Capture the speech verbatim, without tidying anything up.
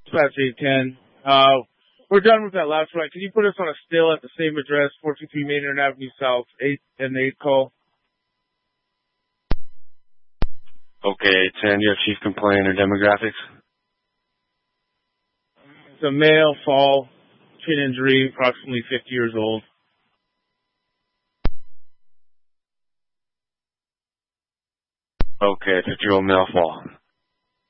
Class eight ten. Uh, we're done with that last one. Can you put us on a still at the same address, four two three Maynard Avenue South, eight and eight call? Okay, ten, your chief complaint or demographics? It's a male, fall, chin injury, approximately fifty years old. Okay, fifty-year-old male fall.